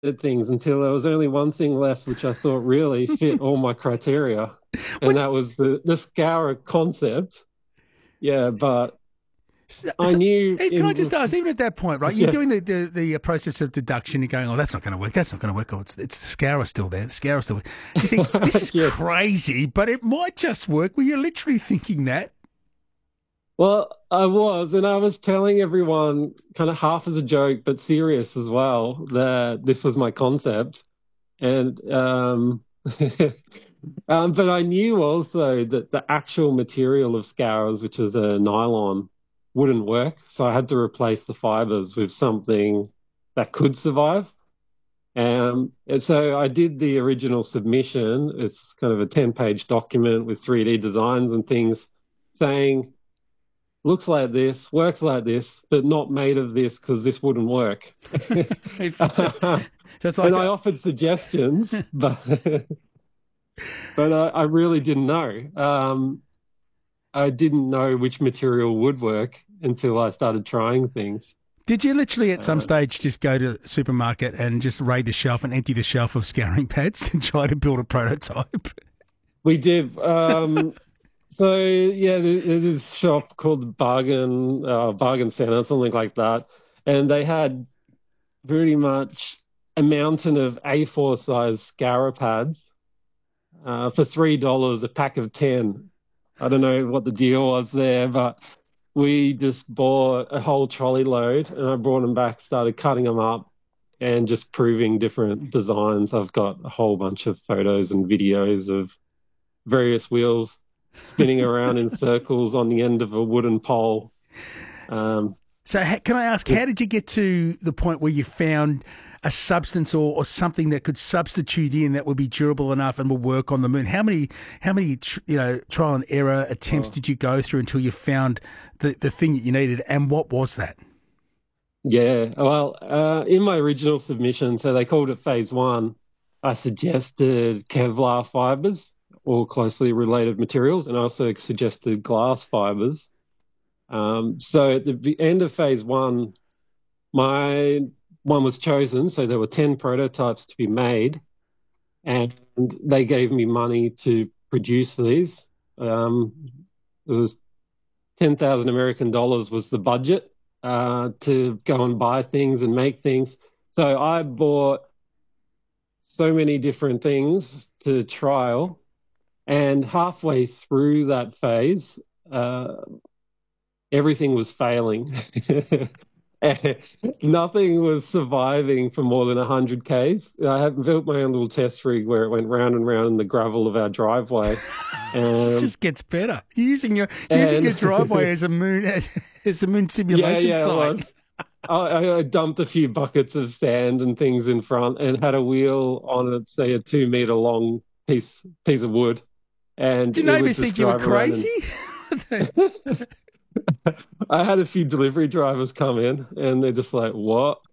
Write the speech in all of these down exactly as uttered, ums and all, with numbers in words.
at things until there was only one thing left, which I thought really fit all my criteria, and What? that was the the Scour concept. Yeah, but So, I so, knew hey, can I in just ask, even at that point, right? You're yeah, doing the the, the uh, process of deduction. You're going, oh, that's not going to work. That's not going to work. Oh, it's it's the scour still there. The scour still there. You think this is yes. crazy, but it might just work. Well, you're literally thinking that. Well, I was, and I was telling everyone, kind of half as a joke, but serious as well, that this was my concept. And um, um, but I knew also that the actual material of scours, which is a nylon, wouldn't work. So I had to replace the fibers with something that could survive. Um, and so I did the original submission. It's kind of a ten-page document with three D designs and things saying, looks like this, works like this, but not made of this because this wouldn't work. So it's And like, I uh, offered suggestions, but but I, I really didn't know. Um, I didn't know which material would work until I started trying things. did you literally at some Uh, stage just go to the supermarket and just raid the shelf and empty the shelf of scouring pads and try to build a prototype? we did. Um, so yeah, there's this shop called Bargain uh, Bargain Center, something like that, and they had pretty much a mountain of A four size scour pads uh, for three dollars a pack of ten. I don't know what the deal was there, but we just bought a whole trolley load, and I brought them back, started cutting them up, and just proving different designs. I've got a whole bunch of photos and videos of various wheels spinning around in circles on the end of a wooden pole. Um, So, ha- can I ask, how did you get to the point where you found a substance or, or something that could substitute in that would be durable enough and would work on the moon? How many, how many, tr- you know, trial and error attempts oh, did you go through until you found the, the thing that you needed? And what was that? yeah, well, uh, in my original submission, so they called it phase one, I suggested Kevlar fibers or closely related materials, and I also suggested glass fibers. Um, so at the end of phase one, my one was chosen. So there were ten prototypes to be made, and they gave me money to produce these. Um, it was ten thousand American dollars was the budget uh, to go and buy things and make things. So I bought so many different things to trial. And halfway through that phase, uh, everything was failing. Nothing was surviving for more than one hundred Ks. I had built my own little test rig where it went round and round in the gravel of our driveway. It Um, just gets better. You're using your using your and driveway as a moon as, as a moon yeah, simulation yeah, it site. was. I, I dumped a few buckets of sand and things in front and had a wheel on it, say a two meter long piece piece of wood, and Do your it would neighbours just think you were drive around. crazy? And I had a few delivery drivers come in, and they're just like, "What?"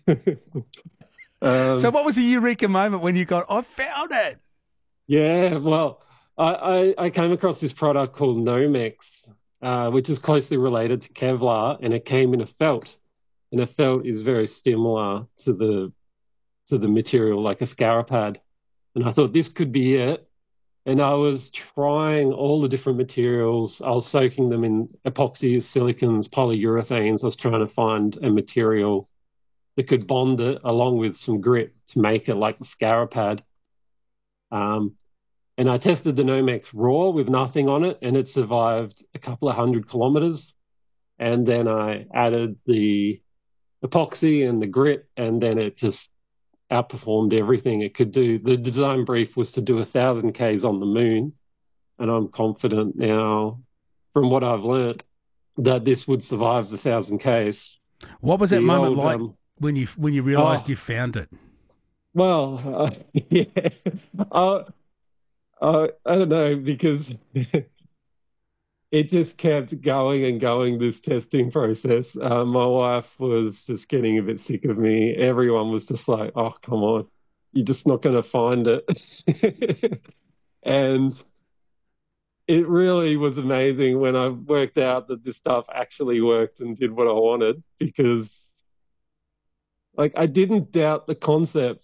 So, um, what was the eureka moment when you got, I found it? yeah, well, I, I I came across this product called Nomex, uh, which is closely related to Kevlar, and it came in a felt, and a felt is very similar to the to the material like a Scarapad. And I thought this could be it. And I was trying all the different materials. I was soaking them in epoxies, silicons, polyurethanes. I was trying to find a material that could bond it along with some grit to make it like the Scarapad. Um, and I tested the Nomex raw with nothing on it, and it survived a couple of hundred kilometers. And then I added the epoxy and the grit, and then it just outperformed everything it could do. The design brief was to do a thousand Ks on the moon, and I'm confident now, from what I've learnt, that this would survive the thousand Ks. What was that The moment old like um when you when you realised oh you found it? well uh, yeah uh, uh, I don't know because it just kept going and going, this testing process. Uh, my wife was just getting a bit sick of me. Everyone was just like, oh, come on, you're just not going to find it. And it really was amazing when I worked out that this stuff actually worked and did what I wanted, because like I didn't doubt the concept.